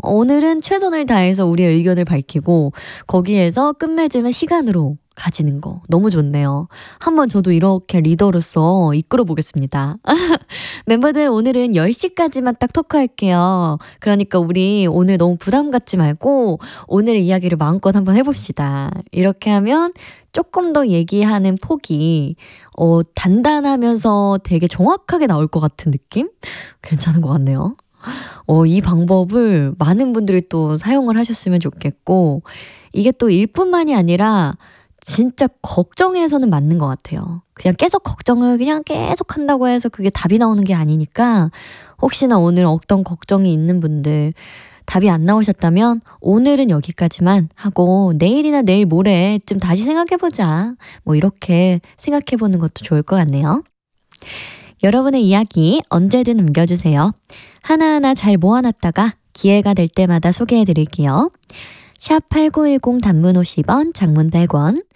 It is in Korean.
오늘은 최선을 다해서 우리의 의견을 밝히고 거기에서 끝맺음은 시간으로 가지는 거 너무 좋네요. 한번 저도 이렇게 리더로서 이끌어 보겠습니다. 멤버들 오늘은 10시까지만 딱 토크할게요. 그러니까 우리 오늘 너무 부담 갖지 말고 오늘 이야기를 마음껏 한번 해봅시다. 이렇게 하면 조금 더 얘기하는 폭이 단단하면서 되게 정확하게 나올 것 같은 느낌? 괜찮은 것 같네요. 이 방법을 많은 분들이 또 사용을 하셨으면 좋겠고 이게 또 일뿐만이 아니라 진짜 걱정해서는 맞는 것 같아요. 그냥 계속 걱정을 그냥 계속 한다고 해서 그게 답이 나오는 게 아니니까 혹시나 오늘 어떤 걱정이 있는 분들 답이 안 나오셨다면 오늘은 여기까지만 하고 내일이나 내일 모레쯤 다시 생각해보자. 뭐 이렇게 생각해보는 것도 좋을 것 같네요. 여러분의 이야기 언제든 남겨주세요. 하나하나 잘 모아놨다가 기회가 될 때마다 소개해드릴게요. 샵 8910 단문 50원, 장문 100원,